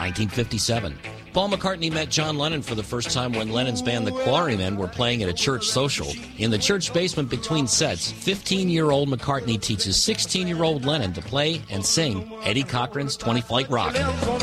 1957. Paul McCartney met John Lennon for the first time when Lennon's band, the Quarrymen, were playing at a church social. In the church basement between sets, 15-year-old McCartney teaches 16-year-old Lennon to play and sing Eddie Cochran's 20 Flight Rock.